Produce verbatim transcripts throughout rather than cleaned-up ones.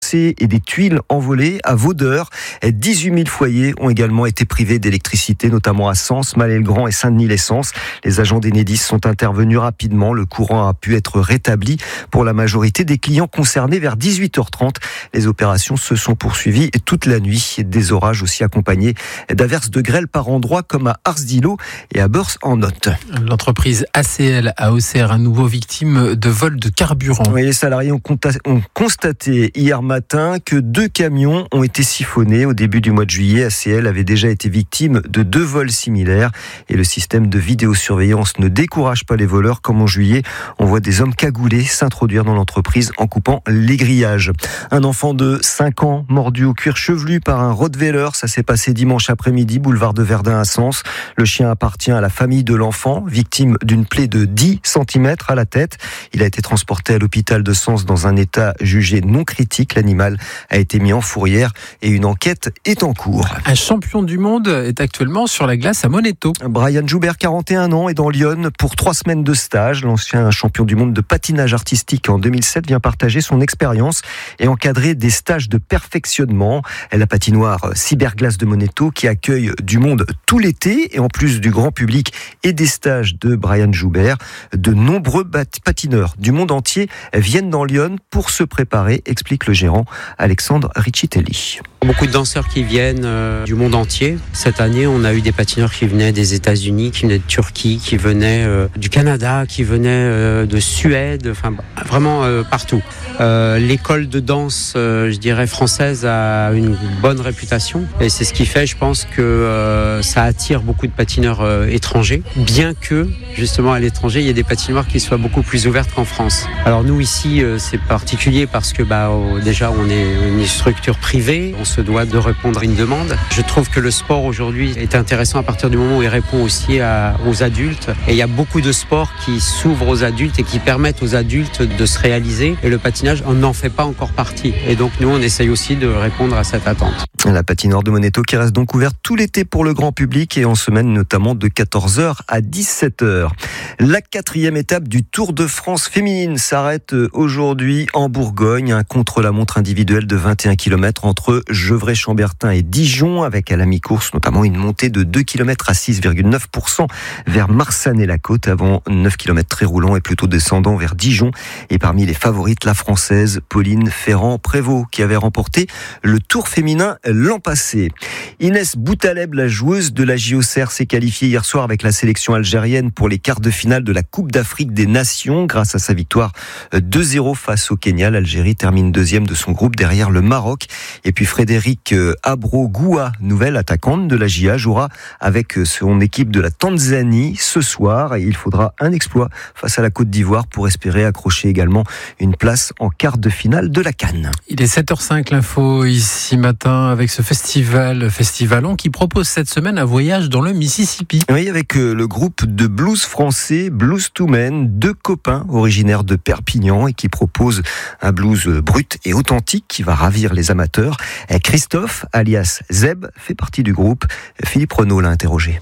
chaussées et des tuiles envolées à Vaudeur. dix-huit mille foyers ont également été privés d'électricité, notamment à Sens, Malais-le-Grand et Saint-Denis-les-Sens. Les agents d'Enedis sont intervenus rapidement. Le courant a pu être rétabli pour la majorité des clients concernés vers dix-huit heures trente. Les opérations se sont poursuivies toute la nuit. Des orages aussi accompagnés d'averses de grêle par endroits comme à Ars-d'Ilo et à Beurs-en-Othe. L'entreprise A C L à Auxerre, à nouveau victime de vol de carburant. Oui, les salariés ont constaté hier matin que deux camions ont été siphonnés. Au début du mois de juillet, A C L avait déjà été victime de deux vols similaires et le système de vidéosurveillance ne décourage pas les voleurs. Comme en juillet, on voit des hommes cagoulés s'introduire dans l'entreprise en coupant les grillages. Un enfant de cinq ans mordu au cuir chevelu par un Rottweiler, ça s'est passé dimanche après-midi, boulevard de Verdun à Sens. Le chien appartient à la famille de l'enfant, victime d'une plaie de dix centimètres à la tête. Il a été transporté à l'hôpital de Sens dans un état jugé non critique. L'animal a été mis en fourrière et une enquête est en cours. Un champion du monde est actuellement sur la glace à Moneto. Brian Joubert, quarante et un ans, est dans Lyon pour trois semaines de stage. L'ancien champion du monde de patinage artistique en deux mille sept vient partager son expérience et encadrer des stages de perfectionnement. La patinoire Cyberglace de Moneto qui accueille du monde tout l'été et en plus du grand public et des stages de Brian Joubert, de nombreux patineurs du monde entier viennent dans Lyon pour se préparer, explique le gérant Alexandre Riccitelli. Beaucoup de danseurs qui viennent euh, du monde entier. Cette année, on a eu des patineurs qui venaient des États-Unis, qui venaient de Turquie, qui venaient euh, du Canada, qui venaient euh, de Suède, enfin vraiment euh, partout. Euh, l'école de danse, euh, je dirais française, a une bonne réputation et c'est ce qui fait, je pense, que euh, ça attire beaucoup de patineurs euh, étrangers. Bien que, justement, à l'étranger, il y ait des patinoires qui soient beaucoup plus ouvertes qu'en France. Alors nous ici, euh, c'est particulier parce que bah oh, déjà, on est une structure privée. On se doit de répondre à une demande. Je trouve que le sport aujourd'hui est intéressant à partir du moment où il répond aussi à, aux adultes. Et il y a beaucoup de sports qui s'ouvrent aux adultes et qui permettent aux adultes de se réaliser. Et le patinage, on n'en fait pas encore partie. Et donc nous, on essaye aussi de répondre à cette attente. La patinoire de Moneto qui reste donc ouverte tout l'été pour le grand public et en semaine notamment de quatorze heures à dix-sept heures. La quatrième étape du Tour de France féminine s'arrête aujourd'hui en Bourgogne. Un contre-la-montre individuel de vingt et un kilomètres entre Gevrey-Chambertin et Dijon, avec à la mi-course notamment une montée de deux kilomètres à six virgule neuf pour cent vers Marsanne-et-la-Côte, avant neuf kilomètres très roulants et plutôt descendants vers Dijon. Et parmi les favorites, la Française Pauline Ferrand-Prévot qui avait remporté le Tour féminin l'an passé. Inès Boutaleb, la joueuse de la J O C R, s'est qualifiée hier soir avec la sélection algérienne pour les quarts de finale de la Coupe d'Afrique des Nations grâce à sa victoire deux zéro face au Kenya. L'Algérie termine deuxième de son groupe derrière le Maroc. Et puis Frédéric Abro-Goua, nouvelle attaquante de la J A, jouera avec son équipe de la Tanzanie ce soir. Et il faudra un exploit face à la Côte d'Ivoire pour espérer accrocher également une place en quart de finale de la CAN. Il est sept heures cinq, l'info ici matin avec ce festival, Festivalon, qui propose cette semaine un voyage dans le Mississippi. Oui, avec le groupe de blues français Blues to Men, deux copains originaires de Perpignan et qui proposent un blues brut et authentique qui va ravir les amateurs. Christophe, alias Zeb, fait partie du groupe. Philippe Renaud l'a interrogé.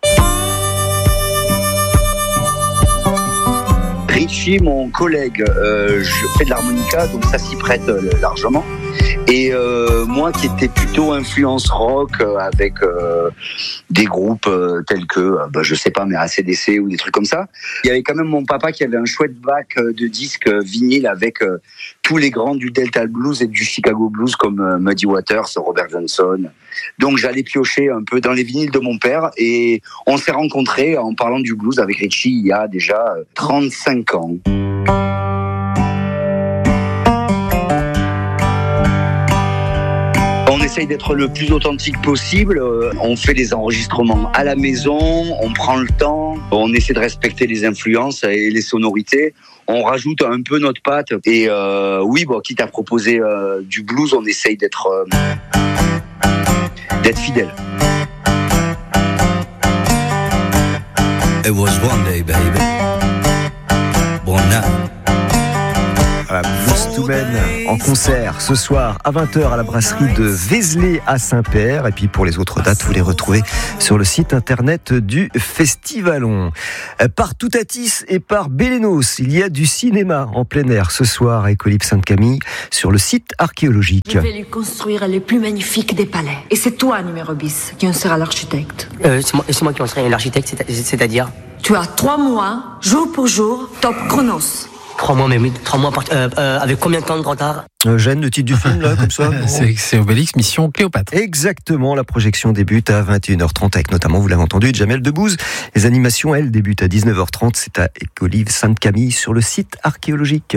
Richie, mon collègue, euh, je fais de l'harmonica, donc ça s'y prête euh, largement. Et euh, moi qui étais plutôt influence rock euh, avec euh, des groupes euh, tels que, euh, bah, je sais pas, mais A C D C ou des trucs comme ça. Il y avait quand même mon papa qui avait un chouette bac euh, de disques euh, vinyle avec euh, tous les grands du Delta Blues et du Chicago Blues comme euh, Muddy Waters, Robert Johnson. Donc j'allais piocher un peu dans les vinyles de mon père et on s'est rencontrés en parlant du blues avec Richie il y a déjà trente-cinq ans. On essaye d'être le plus authentique possible. On fait les enregistrements à la maison, on prend le temps, on essaie de respecter les influences et les sonorités. On rajoute un peu notre patte. Et euh, oui, bon, quitte à proposer euh, du blues, on essaye d'être, euh, d'être fidèle. It was one day, baby. One night. Voilà, Blues to Men. en concert ce soir à vingt heures à la brasserie de Vézelay à Saint-Père. Et puis pour les autres dates, vous les retrouvez sur le site internet du Festivalon. Par Toutatis et par Bélénos, il y a du cinéma en plein air ce soir à Écolive Sainte-Camille sur le site archéologique. Je vais lui construire les plus magnifiques des palais. Et c'est toi, numéro bis, qui en sera l'architecte. Euh, c'est moi, c'est moi qui en serai l'architecte, c'est- c'est-à-dire Tu as trois mois, jour pour jour, top chronos. Trois mois, mais oui, trois mois, par- euh, euh, avec combien de temps de retard? Eugène, le titre du film là, comme ça. C'est, c'est Obélix, mission Cléopâtre. Exactement, la projection débute à vingt et une heures trente avec notamment, vous l'avez entendu, Jamel Debbouze. Les animations, elles, débutent à dix-neuf heures trente. C'est à Écolive Sainte-Camille sur le site archéologique.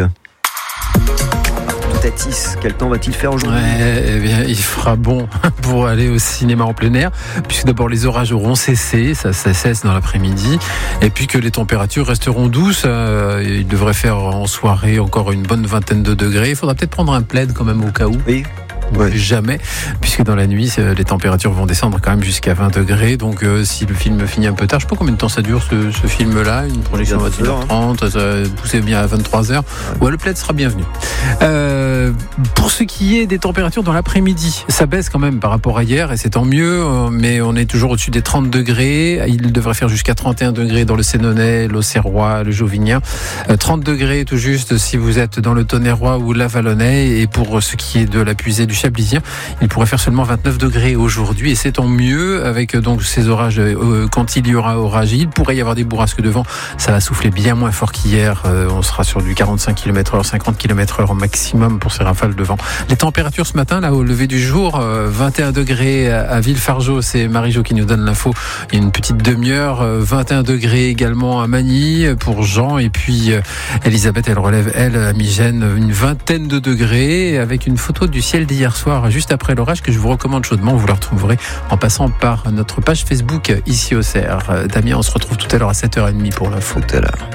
Toutatis, quel temps va-t-il faire aujourd'hui ? Ouais, eh bien, il fera bon pour aller au cinéma en plein air, puisque d'abord les orages auront cessé, ça, ça cesse dans l'après-midi, et puis que les températures resteront douces. Euh, il devrait faire en soirée encore une bonne vingtaine de degrés. Il faudra peut-être prendre un plaid quand même au cas où. Oui. Ouais. Jamais, puisque dans la nuit, les températures vont descendre quand même jusqu'à vingt degrés. Donc, euh, si le film finit un peu tard, je sais pas combien de temps ça dure ce, ce film-là, une projection à vingt et une heures trente, ça va pousser bien à vingt-trois heures. Ouais, ouais, le plaid sera bienvenu. Euh, pour ce qui est des températures dans l'après-midi, ça baisse quand même par rapport à hier, et c'est tant mieux, mais on est toujours au-dessus des trente degrés. Il devrait faire jusqu'à trente et un degrés dans le Sénonais, l'Auxerrois, le Jauvinien. Euh, trente degrés tout juste si vous êtes dans le Tonnerrois ou l'Avalonnais. Et pour ce qui est de la Puisée du Chablisien, il pourrait faire seulement vingt-neuf degrés aujourd'hui, et c'est tant mieux avec donc ces orages. Euh, quand il y aura orage, il pourrait y avoir des bourrasques de vent. Ça va souffler bien moins fort qu'hier. Euh, on sera sur du quarante-cinq kilomètres heure, cinquante kilomètres heure au maximum pour ces rafales de vent. Les températures ce matin, là, au lever du jour, euh, vingt et un degrés à Villefargeau, c'est Marie-Jo qui nous donne l'info. Il y a une petite demi-heure, euh, vingt et un degrés également à Magny pour Jean, et puis euh, Elisabeth, elle relève, elle, à Migène, une vingtaine de degrés, avec une photo du ciel d'hier soir, juste après l'orage, que je vous recommande chaudement. Vous la retrouverez en passant par notre page Facebook ici au Cerf. Euh, Damien, on se retrouve tout à l'heure à sept heures trente pour l'info. Tout à l'heure.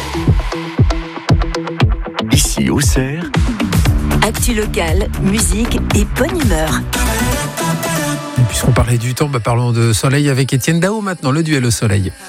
Ici au Cerf. Actu locale, musique et bonne humeur. Et puisqu'on parlait du temps, bah parlons de soleil avec Étienne Dao maintenant, le duel au soleil.